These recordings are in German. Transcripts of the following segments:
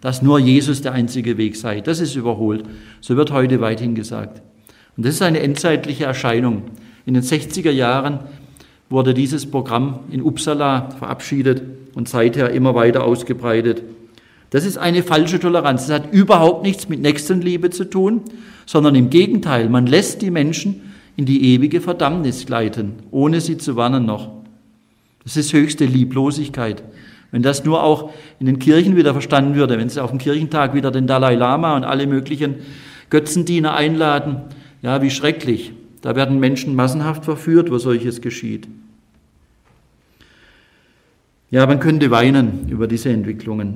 dass nur Jesus der einzige Weg sei. Das ist überholt. So wird heute weithin gesagt. Und das ist eine endzeitliche Erscheinung. In den 60er Jahren wurde dieses Programm in Uppsala verabschiedet und seither immer weiter ausgebreitet. Das ist eine falsche Toleranz. Das hat überhaupt nichts mit Nächstenliebe zu tun, sondern im Gegenteil. Man lässt die Menschen in die ewige Verdammnis gleiten, ohne sie zu warnen noch. Das ist höchste Lieblosigkeit. Wenn das nur auch in den Kirchen wieder verstanden würde, wenn sie auf dem Kirchentag wieder den Dalai Lama und alle möglichen Götzendiener einladen, ja, wie schrecklich. Da werden Menschen massenhaft verführt, wo solches geschieht. Ja, man könnte weinen über diese Entwicklungen.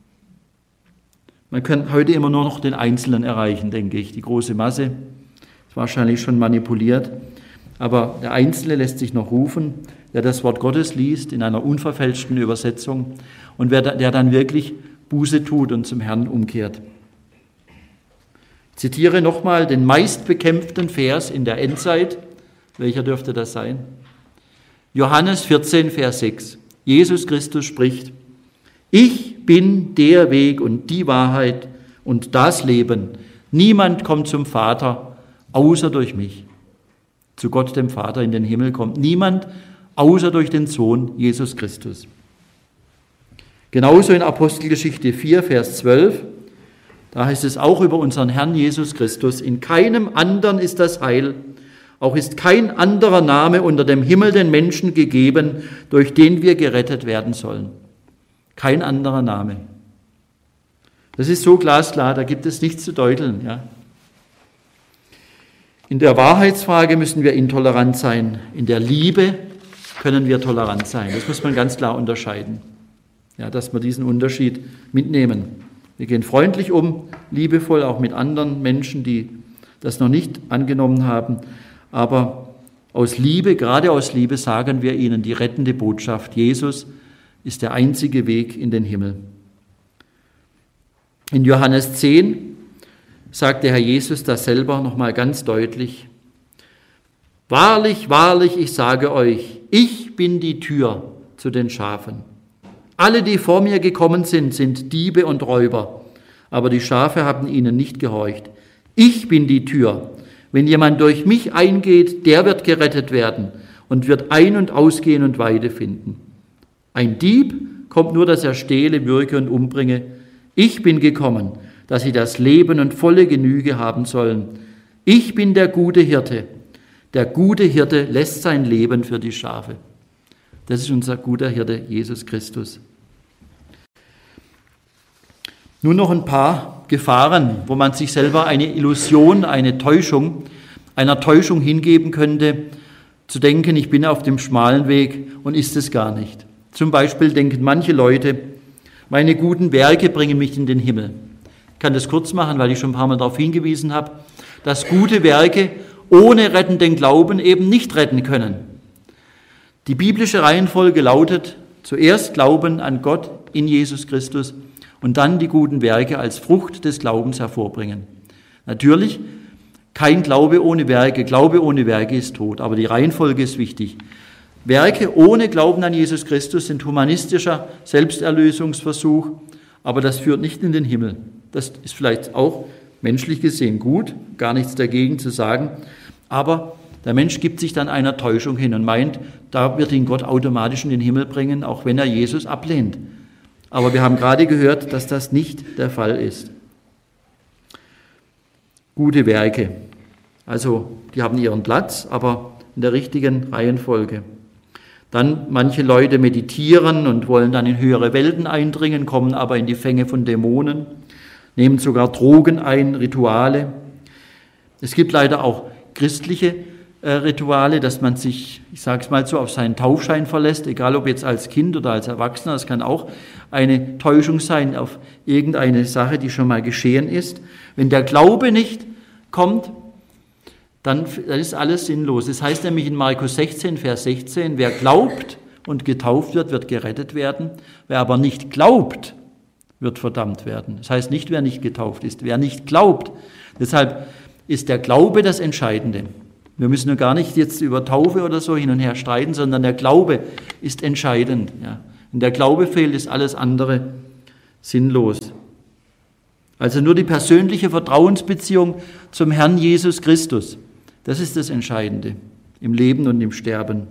Man kann heute immer nur noch den Einzelnen erreichen, denke ich. Die große Masse ist wahrscheinlich schon manipuliert. Aber der Einzelne lässt sich noch rufen, der das Wort Gottes liest in einer unverfälschten Übersetzung und der dann wirklich Buße tut und zum Herrn umkehrt. Ich zitiere nochmal den meistbekämpften Vers in der Endzeit. Welcher dürfte das sein? Johannes 14, Vers 6. Jesus Christus spricht: Ich bin der Weg und die Wahrheit und das Leben. Niemand kommt zum Vater, außer durch mich. Zu Gott, dem Vater, in den Himmel kommt niemand, außer durch den Sohn Jesus Christus. Genauso in Apostelgeschichte 4, Vers 12, da heißt es auch über unseren Herrn Jesus Christus: In keinem anderen ist das Heil, auch ist kein anderer Name unter dem Himmel den Menschen gegeben, durch den wir gerettet werden sollen. Kein anderer Name. Das ist so glasklar, da gibt es nichts zu deuteln. Ja. In der Wahrheitsfrage müssen wir intolerant sein. In der Liebe können wir tolerant sein. Das muss man ganz klar unterscheiden. Ja, dass wir diesen Unterschied mitnehmen. Wir gehen freundlich um, liebevoll auch mit anderen Menschen, die das noch nicht angenommen haben. Aber aus Liebe, gerade aus Liebe, sagen wir ihnen die rettende Botschaft: Jesus ist der einzige Weg in den Himmel. In Johannes 10 sagt der Herr Jesus das selber nochmal ganz deutlich: Wahrlich, wahrlich, ich sage euch, ich bin die Tür zu den Schafen. Alle, die vor mir gekommen sind, sind Diebe und Räuber, aber die Schafe haben ihnen nicht gehorcht. Ich bin die Tür. Wenn jemand durch mich eingeht, der wird gerettet werden und wird ein- und ausgehen und Weide finden. Ein Dieb kommt nur, dass er stehle, würge und umbringe. Ich bin gekommen, dass sie das Leben und volle Genüge haben sollen. Ich bin der gute Hirte. Der gute Hirte lässt sein Leben für die Schafe. Das ist unser guter Hirte, Jesus Christus. Nur noch ein paar Gefahren, wo man sich selber eine Illusion, einer Täuschung hingeben könnte, zu denken, ich bin auf dem schmalen Weg und ist es gar nicht. Zum Beispiel denken manche Leute, meine guten Werke bringen mich in den Himmel. Ich kann das kurz machen, weil ich schon ein paar Mal darauf hingewiesen habe, dass gute Werke ohne rettenden Glauben eben nicht retten können. Die biblische Reihenfolge lautet: zuerst Glauben an Gott in Jesus Christus und dann die guten Werke als Frucht des Glaubens hervorbringen. Natürlich, kein Glaube ohne Werke. Glaube ohne Werke ist tot, aber die Reihenfolge ist wichtig. Werke ohne Glauben an Jesus Christus sind humanistischer Selbsterlösungsversuch, aber das führt nicht in den Himmel. Das ist vielleicht auch menschlich gesehen gut, gar nichts dagegen zu sagen, aber der Mensch gibt sich dann einer Täuschung hin und meint, da wird ihn Gott automatisch in den Himmel bringen, auch wenn er Jesus ablehnt. Aber wir haben gerade gehört, dass das nicht der Fall ist. Gute Werke, also die haben ihren Platz, aber in der richtigen Reihenfolge. Dann manche Leute meditieren und wollen dann in höhere Welten eindringen, kommen aber in die Fänge von Dämonen, nehmen sogar Drogen ein, Rituale. Es gibt leider auch christliche Rituale, dass man sich, ich sage es mal so, auf seinen Taufschein verlässt, egal ob jetzt als Kind oder als Erwachsener. Das kann auch eine Täuschung sein auf irgendeine Sache, die schon mal geschehen ist. Wenn der Glaube nicht kommt, dann ist alles sinnlos. Das heißt nämlich in Markus 16, Vers 16, wer glaubt und getauft wird, wird gerettet werden. Wer aber nicht glaubt, wird verdammt werden. Das heißt nicht, wer nicht getauft ist, wer nicht glaubt. Deshalb ist der Glaube das Entscheidende. Wir müssen nur gar nicht jetzt über Taufe oder so hin und her streiten, sondern der Glaube ist entscheidend. Ja. Wenn der Glaube fehlt, ist alles andere sinnlos. Also nur die persönliche Vertrauensbeziehung zum Herrn Jesus Christus. Das ist das Entscheidende im Leben und im Sterben.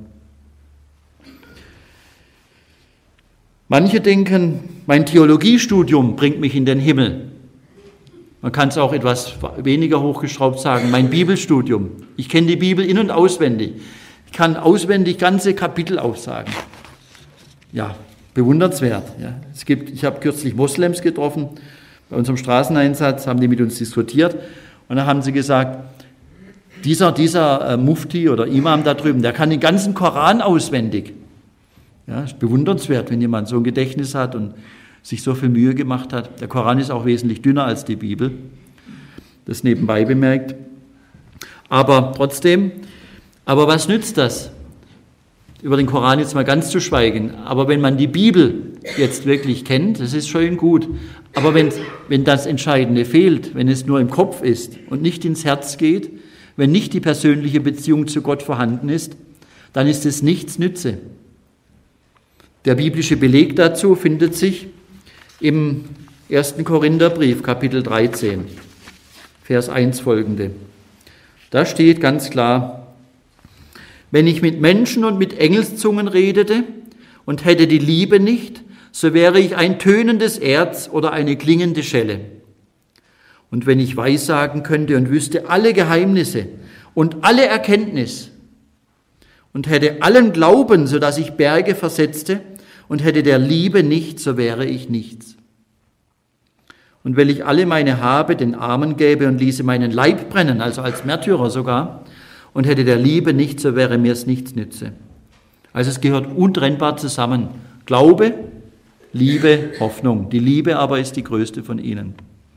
Manche denken, mein Theologiestudium bringt mich in den Himmel. Man kann es auch etwas weniger hochgeschraubt sagen, mein Bibelstudium. Ich kenne die Bibel in- und auswendig. Ich kann auswendig ganze Kapitel aufsagen. Ja, bewundernswert. Ja. Ich habe kürzlich Moslems getroffen, bei unserem Straßeneinsatz haben die mit uns diskutiert und dann haben sie gesagt, dieser Mufti oder Imam da drüben, der kann den ganzen Koran auswendig. Ja, ist bewundernswert, wenn jemand so ein Gedächtnis hat und sich so viel Mühe gemacht hat. Der Koran ist auch wesentlich dünner als die Bibel, das nebenbei bemerkt. Aber trotzdem, was nützt das? Über den Koran jetzt mal ganz zu schweigen. Aber wenn man die Bibel jetzt wirklich kennt, das ist schön gut. Aber wenn das Entscheidende fehlt, wenn es nur im Kopf ist und nicht ins Herz geht, wenn nicht die persönliche Beziehung zu Gott vorhanden ist, dann ist es nichts nütze. Der biblische Beleg dazu findet sich im 1. Korintherbrief, Kapitel 13, Vers 1 folgende. Da steht ganz klar, wenn ich mit Menschen und mit Engelszungen redete und hätte die Liebe nicht, so wäre ich ein tönendes Erz oder eine klingende Schelle. Und wenn ich weissagen könnte und wüsste alle Geheimnisse und alle Erkenntnis und hätte allen Glauben, sodass ich Berge versetzte und hätte der Liebe nicht, so wäre ich nichts. Und wenn ich alle meine Habe den Armen gäbe und ließe meinen Leib brennen, also als Märtyrer sogar, und hätte der Liebe nicht, so wäre mir es nichts nütze. Also es gehört untrennbar zusammen. Glaube, Liebe, Hoffnung. Die Liebe aber ist die größte von ihnen.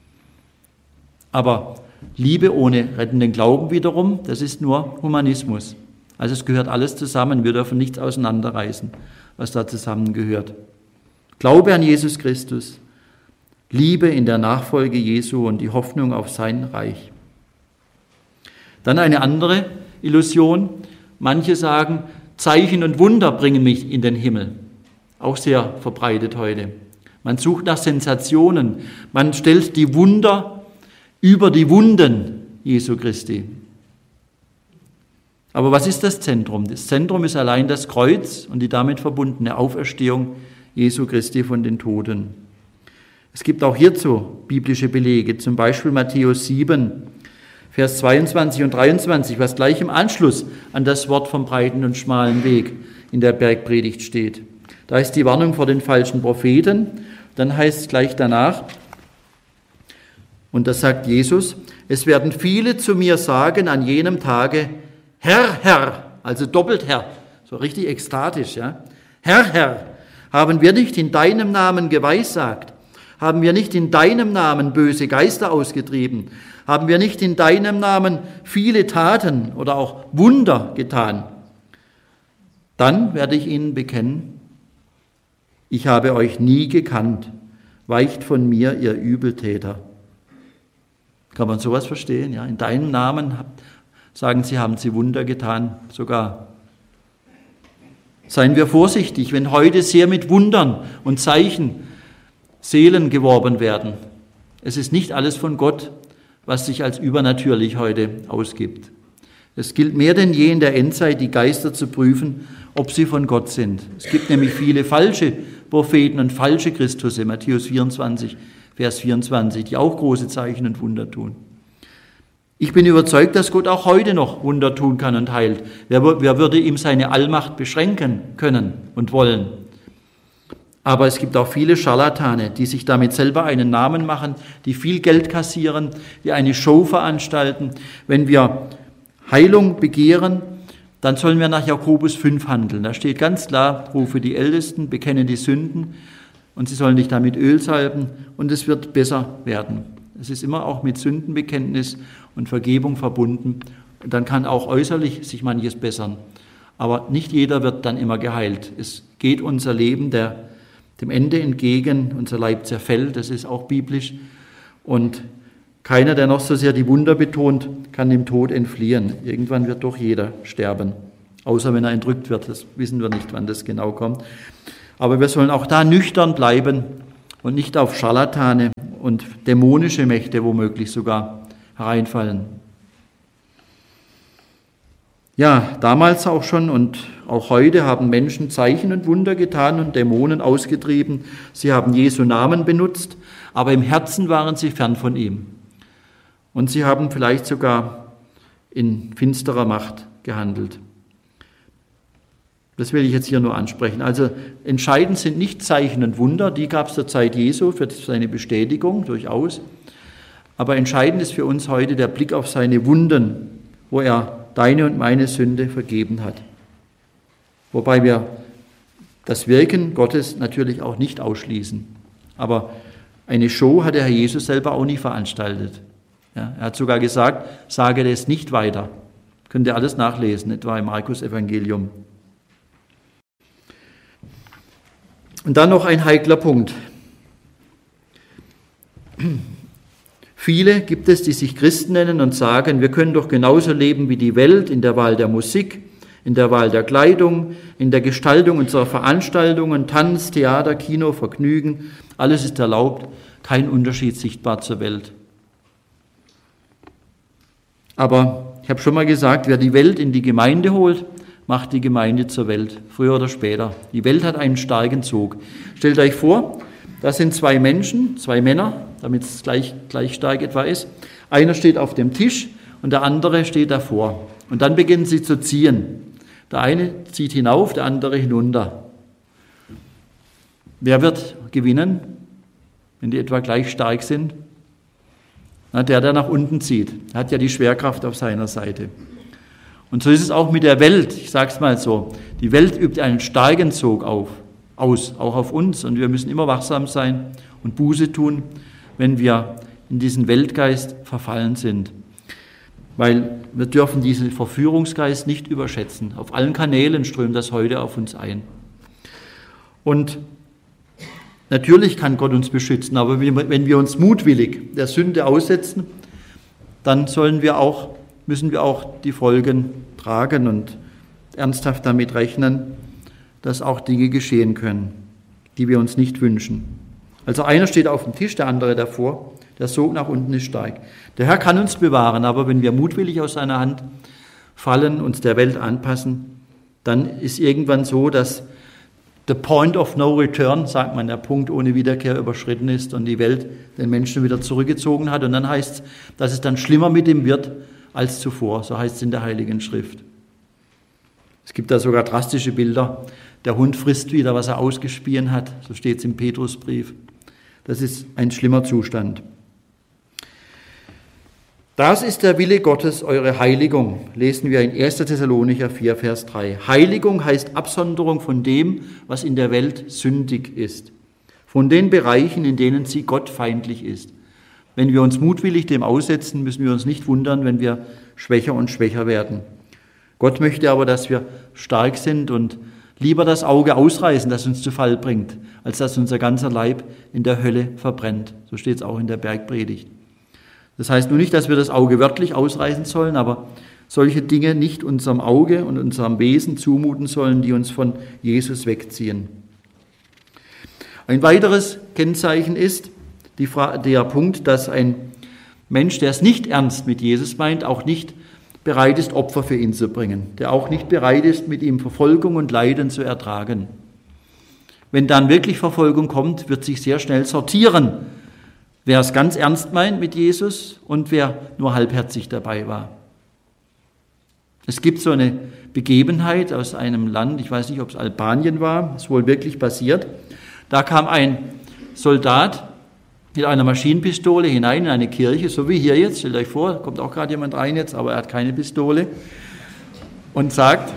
Aber Liebe ohne rettenden Glauben wiederum, das ist nur Humanismus. Also es gehört alles zusammen. Wir dürfen nichts auseinanderreißen, was da zusammengehört. Glaube an Jesus Christus, Liebe in der Nachfolge Jesu und die Hoffnung auf sein Reich. Dann eine andere Illusion. Manche sagen, Zeichen und Wunder bringen mich in den Himmel. Auch sehr verbreitet heute. Man sucht nach Sensationen. Man stellt die Wunder über die Wunden Jesu Christi. Aber was ist das Zentrum? Das Zentrum ist allein das Kreuz und die damit verbundene Auferstehung Jesu Christi von den Toten. Es gibt auch hierzu biblische Belege, zum Beispiel Matthäus 7, Vers 22 und 23, was gleich im Anschluss an das Wort vom breiten und schmalen Weg in der Bergpredigt steht. Da ist die Warnung vor den falschen Propheten, dann heißt es gleich danach, und das sagt Jesus, es werden viele zu mir sagen an jenem Tage, Herr, Herr, also doppelt Herr, so richtig ekstatisch, ja. Herr, Herr, haben wir nicht in deinem Namen geweissagt? Haben wir nicht in deinem Namen böse Geister ausgetrieben? Haben wir nicht in deinem Namen viele Taten oder auch Wunder getan? Dann werde ich ihnen bekennen, ich habe euch nie gekannt, weicht von mir, ihr Übeltäter. Kann man sowas verstehen? Ja? In deinem Namen sagen sie, haben sie Wunder getan, sogar. Seien wir vorsichtig, wenn heute sehr mit Wundern und Zeichen Seelen geworben werden. Es ist nicht alles von Gott, was sich als übernatürlich heute ausgibt. Es gilt mehr denn je in der Endzeit, die Geister zu prüfen, ob sie von Gott sind. Es gibt nämlich viele falsche Propheten und falsche Christusse, Matthäus 24, Vers 24, die auch große Zeichen und Wunder tun. Ich bin überzeugt, dass Gott auch heute noch Wunder tun kann und heilt. Wer würde ihm seine Allmacht beschränken können und wollen? Aber es gibt auch viele Scharlatane, die sich damit selber einen Namen machen, die viel Geld kassieren, die eine Show veranstalten. Wenn wir Heilung begehren, dann sollen wir nach Jakobus 5 handeln. Da steht ganz klar, rufe die Ältesten, bekenne die Sünden und sie sollen dich damit Öl salben und es wird besser werden. Es ist immer auch mit Sündenbekenntnis und Vergebung verbunden. Und dann kann auch äußerlich sich manches bessern. Aber nicht jeder wird dann immer geheilt. Es geht unser Leben dem Ende entgegen, unser Leib zerfällt, das ist auch biblisch. Und keiner, der noch so sehr die Wunder betont, kann dem Tod entfliehen. Irgendwann wird doch jeder sterben, außer wenn er entrückt wird. Das wissen wir nicht, wann das genau kommt. Aber wir sollen auch da nüchtern bleiben und nicht auf Scharlatane und dämonische Mächte womöglich sogar hereinfallen. Ja, damals auch schon und auch heute haben Menschen Zeichen und Wunder getan und Dämonen ausgetrieben. Sie haben Jesu Namen benutzt, aber im Herzen waren sie fern von ihm. Und sie haben vielleicht sogar in finsterer Macht gehandelt. Das will ich jetzt hier nur ansprechen. Also entscheidend sind nicht Zeichen und Wunder, die gab es zur Zeit Jesu für seine Bestätigung durchaus. Aber entscheidend ist für uns heute der Blick auf seine Wunden, wo er deine und meine Sünde vergeben hat. Wobei wir das Wirken Gottes natürlich auch nicht ausschließen. Aber eine Show hat der Herr Jesus selber auch nie veranstaltet. Ja, er hat sogar gesagt, sage das nicht weiter. Könnt ihr alles nachlesen, etwa im Markus-Evangelium. Und dann noch ein heikler Punkt. Viele gibt es, die sich Christen nennen und sagen, wir können doch genauso leben wie die Welt in der Wahl der Musik, in der Wahl der Kleidung, in der Gestaltung unserer Veranstaltungen, Tanz, Theater, Kino, Vergnügen. Alles ist erlaubt, kein Unterschied sichtbar zur Welt. Aber ich habe schon mal gesagt, wer die Welt in die Gemeinde holt, macht die Gemeinde zur Welt, früher oder später. Die Welt hat einen starken Zug. Stellt euch vor, das sind zwei Menschen, zwei Männer, damit es gleich stark etwa ist. Einer steht auf dem Tisch und der andere steht davor. Und dann beginnen sie zu ziehen. Der eine zieht hinauf, der andere hinunter. Wer wird gewinnen, wenn die etwa gleich stark sind? Na, der nach unten zieht. Er hat ja die Schwerkraft auf seiner Seite. Und so ist es auch mit der Welt. Ich sage es mal so. Die Welt übt einen starken Zug aus, auch auf uns. Und wir müssen immer wachsam sein und Buße tun, wenn wir in diesen Weltgeist verfallen sind. Weil wir dürfen diesen Verführungsgeist nicht überschätzen. Auf allen Kanälen strömt das heute auf uns ein. Und natürlich kann Gott uns beschützen, aber wenn wir uns mutwillig der Sünde aussetzen, dann müssen wir auch die Folgen tragen und ernsthaft damit rechnen, dass auch Dinge geschehen können, die wir uns nicht wünschen. Also einer steht auf dem Tisch, der andere davor. Der Sog nach unten ist stark. Der Herr kann uns bewahren, aber wenn wir mutwillig aus seiner Hand fallen, uns der Welt anpassen, dann ist irgendwann so, dass the point of no return, sagt man, der Punkt ohne Wiederkehr überschritten ist und die Welt den Menschen wieder zurückgezogen hat. Und dann heißt es, dass es dann schlimmer mit ihm wird als zuvor. So heißt es in der Heiligen Schrift. Es gibt da sogar drastische Bilder. Der Hund frisst wieder, was er ausgespien hat. So steht es im Petrusbrief. Das ist ein schlimmer Zustand. Das ist der Wille Gottes, eure Heiligung, lesen wir in 1. Thessalonicher 4, Vers 3. Heiligung heißt Absonderung von dem, was in der Welt sündig ist, von den Bereichen, in denen sie gottfeindlich ist. Wenn wir uns mutwillig dem aussetzen, müssen wir uns nicht wundern, wenn wir schwächer und schwächer werden. Gott möchte aber, dass wir stark sind und lieber das Auge ausreißen, das uns zu Fall bringt, als dass unser ganzer Leib in der Hölle verbrennt. So steht es auch in der Bergpredigt. Das heißt nur nicht, dass wir das Auge wörtlich ausreißen sollen, aber solche Dinge nicht unserem Auge und unserem Wesen zumuten sollen, die uns von Jesus wegziehen. Ein weiteres Kennzeichen ist der Punkt, dass ein Mensch, der es nicht ernst mit Jesus meint, auch nicht bereit ist, Opfer für ihn zu bringen, der auch nicht bereit ist, mit ihm Verfolgung und Leiden zu ertragen. Wenn dann wirklich Verfolgung kommt, wird sich sehr schnell sortieren, wer es ganz ernst meint mit Jesus und wer nur halbherzig dabei war. Es gibt so eine Begebenheit aus einem Land, ich weiß nicht, ob es Albanien war, ist wohl wirklich passiert. Da kam ein Soldat mit einer Maschinenpistole hinein in eine Kirche, so wie hier jetzt, stellt euch vor, kommt auch gerade jemand rein jetzt, aber er hat keine Pistole, und sagt,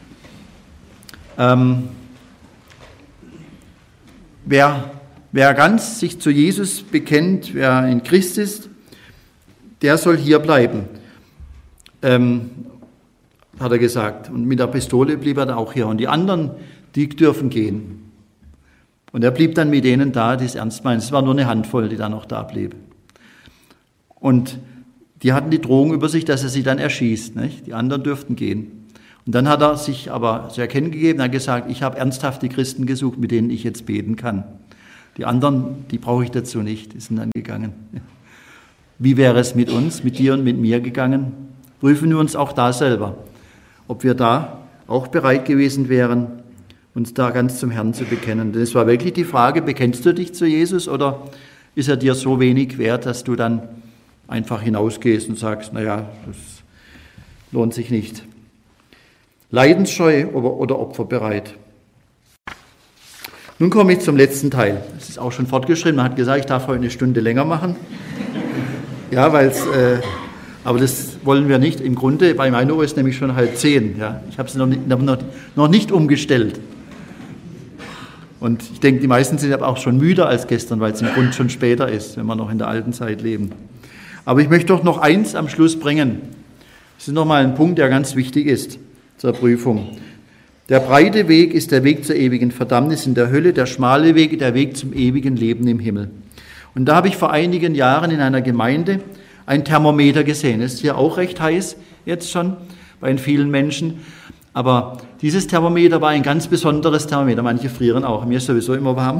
wer ganz sich zu Jesus bekennt, wer in Christ ist, der soll hier bleiben, hat er gesagt. Und mit der Pistole blieb er dann auch hier. Und die anderen, die dürfen gehen. Und er blieb dann mit denen da, die es ernst meinen. Es war nur eine Handvoll, die da noch da blieb. Und die hatten die Drohung über sich, dass er sie dann erschießt. Nicht? Die anderen dürften gehen. Und dann hat er sich aber zu erkennen gegeben, er hat gesagt, ich habe ernsthaft die Christen gesucht, mit denen ich jetzt beten kann. Die anderen, die brauche ich dazu nicht, die sind dann gegangen. Wie wäre es mit uns, mit dir und mit mir gegangen? Prüfen wir uns auch da selber, ob wir da auch bereit gewesen wären, uns da ganz zum Herrn zu bekennen. Denn es war wirklich die Frage, bekennst du dich zu Jesus oder ist er dir so wenig wert, dass du dann einfach hinausgehst und sagst, naja, das lohnt sich nicht. Leidensscheu oder opferbereit. Nun komme ich zum letzten Teil. Das ist auch schon fortgeschritten. Man hat gesagt, ich darf heute eine Stunde länger machen. Ja, aber das wollen wir nicht. Im Grunde, bei meiner Uhr ist nämlich schon 9:30. Ja. Ich habe es noch nicht umgestellt. Und ich denke, die meisten sind aber auch schon müder als gestern, weil es im Grunde schon später ist, wenn wir noch in der alten Zeit leben. Aber ich möchte doch noch eins am Schluss bringen. Das ist nochmal ein Punkt, der ganz wichtig ist zur Prüfung. Der breite Weg ist der Weg zur ewigen Verdammnis in der Hölle, der schmale Weg der Weg zum ewigen Leben im Himmel. Und da habe ich vor einigen Jahren in einer Gemeinde ein Thermometer gesehen. Es ist hier auch recht heiß jetzt schon bei vielen Menschen. Aber dieses Thermometer war ein ganz besonderes Thermometer. Manche frieren auch, mir ist sowieso immer warm.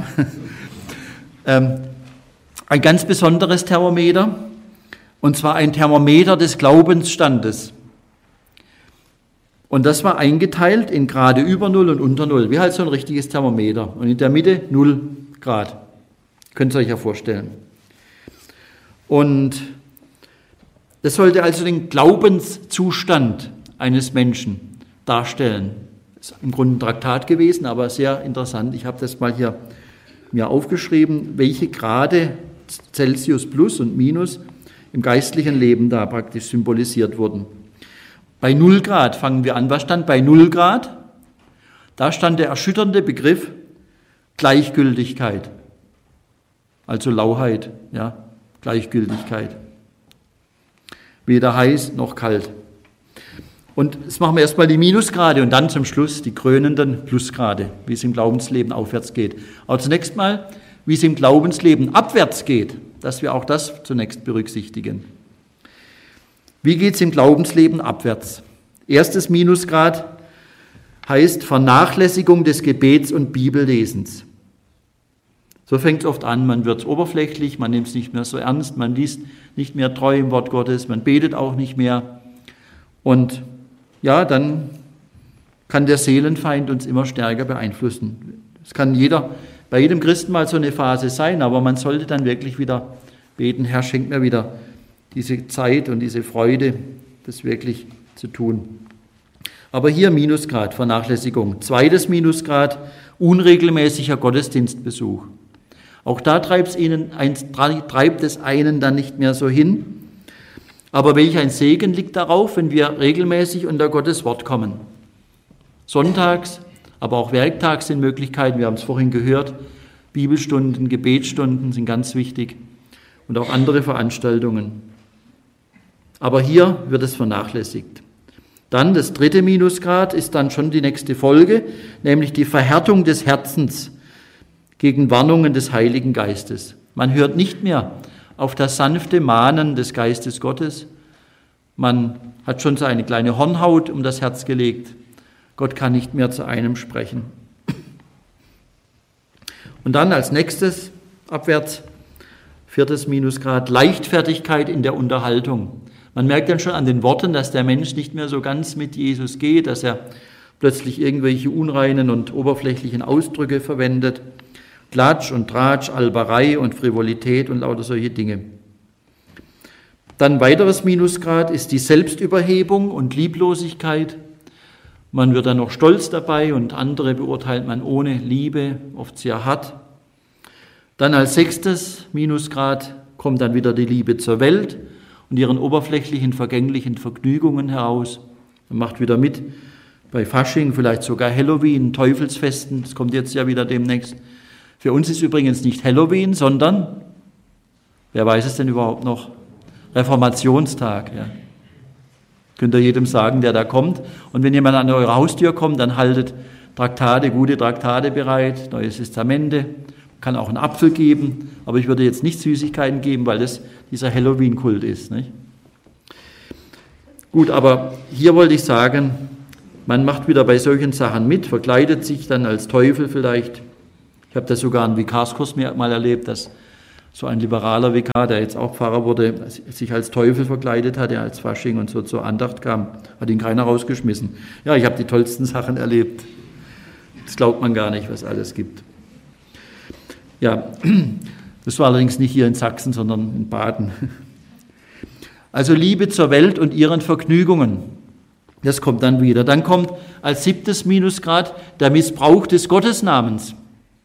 Ein ganz besonderes Thermometer, und zwar ein Thermometer des Glaubensstandes. Und das war eingeteilt in Grade über 0 und unter 0, wie halt so ein richtiges Thermometer. Und in der Mitte 0 Grad. Könnt ihr euch ja vorstellen. Und das sollte also den Glaubenszustand eines Menschen darstellen. Das ist im Grunde ein Traktat gewesen, aber sehr interessant. Ich habe das mal hier mir aufgeschrieben, welche Grade Celsius plus und minus im geistlichen Leben da praktisch symbolisiert wurden. Bei 0 Grad fangen wir an. Was stand bei 0 Grad? Da stand der erschütternde Begriff Gleichgültigkeit. Also Lauheit, ja, Gleichgültigkeit. Weder heiß noch kalt. Und jetzt machen wir erstmal die Minusgrade und dann zum Schluss die krönenden Plusgrade, wie es im Glaubensleben aufwärts geht. Aber zunächst mal, wie es im Glaubensleben abwärts geht, dass wir auch das zunächst berücksichtigen. Wie geht es im Glaubensleben abwärts? Erstes Minusgrad heißt Vernachlässigung des Gebets und Bibellesens. So fängt es oft an, man wird oberflächlich, man nimmt es nicht mehr so ernst, man liest nicht mehr treu im Wort Gottes, man betet auch nicht mehr. Und ja, dann kann der Seelenfeind uns immer stärker beeinflussen. Es kann bei jedem Christen mal so eine Phase sein, aber man sollte dann wirklich wieder beten, Herr, schenk mir wieder diese Zeit und diese Freude, das wirklich zu tun. Aber hier Minusgrad, Vernachlässigung. Zweites Minusgrad, unregelmäßiger Gottesdienstbesuch. Auch da treibt es einen dann nicht mehr so hin. Aber welch ein Segen liegt darauf, wenn wir regelmäßig unter Gottes Wort kommen. Sonntags, aber auch werktags sind Möglichkeiten, wir haben es vorhin gehört, Bibelstunden, Gebetsstunden sind ganz wichtig und auch andere Veranstaltungen. Aber hier wird es vernachlässigt. Dann das dritte Minusgrad ist dann schon die nächste Folge, nämlich die Verhärtung des Herzens gegen Warnungen des Heiligen Geistes. Man hört nicht mehr auf das sanfte Mahnen des Geistes Gottes. Man hat schon so eine kleine Hornhaut um das Herz gelegt. Gott kann nicht mehr zu einem sprechen. Und dann als nächstes abwärts, viertes Minusgrad, Leichtfertigkeit in der Unterhaltung. Man merkt dann schon an den Worten, dass der Mensch nicht mehr so ganz mit Jesus geht, dass er plötzlich irgendwelche unreinen und oberflächlichen Ausdrücke verwendet. Klatsch und Tratsch, Alberei und Frivolität und lauter solche Dinge. Dann weiteres Minusgrad ist die Selbstüberhebung und Lieblosigkeit. Man wird dann noch stolz dabei und andere beurteilt man ohne Liebe, oft sehr hart. Dann als sechstes Minusgrad kommt dann wieder die Liebe zur Welt und ihren oberflächlichen, vergänglichen Vergnügungen heraus. Man macht wieder mit bei Fasching, vielleicht sogar Halloween, Teufelsfesten, das kommt jetzt ja wieder demnächst. Für uns ist übrigens nicht Halloween, sondern, wer weiß es denn überhaupt noch, Reformationstag. Ja. Könnt ihr jedem sagen, der da kommt. Und wenn jemand an eure Haustür kommt, dann haltet Traktate, gute Traktate bereit, Neues Testamente. Kann auch einen Apfel geben, aber ich würde jetzt nicht Süßigkeiten geben, weil das dieser Halloween-Kult ist. Nicht? Gut, aber hier wollte ich sagen, man macht wieder bei solchen Sachen mit, verkleidet sich dann als Teufel vielleicht, Ich habe das sogar einen Vikarskurs mal erlebt, dass so ein liberaler Vikar, der jetzt auch Pfarrer wurde, sich als Teufel verkleidet hatte, als Fasching und so zur Andacht kam, hat ihn keiner rausgeschmissen. Ja, ich habe die tollsten Sachen erlebt. Das glaubt man gar nicht, was alles gibt. Ja, das war allerdings nicht hier in Sachsen, sondern in Baden. Also Liebe zur Welt und ihren Vergnügungen. Das kommt dann wieder. Dann kommt als 7. Minusgrad der Missbrauch des Gottesnamens.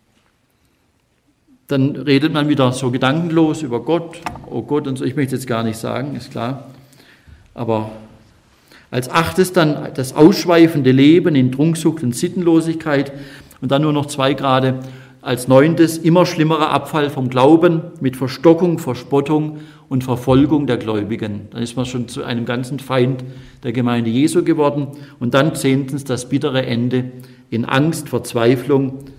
Dann redet man wieder so gedankenlos über Gott, oh Gott und so. Ich möchte jetzt gar nicht sagen, ist klar. Aber als 8. dann das ausschweifende Leben in Trunksucht und Sittenlosigkeit. Und dann nur noch 2 Grade. Als 9. immer schlimmerer Abfall vom Glauben mit Verstockung, Verspottung und Verfolgung der Gläubigen. Dann ist man schon zu einem ganzen Feind der Gemeinde Jesu geworden. Und dann 10. das bittere Ende in Angst, Verzweiflung,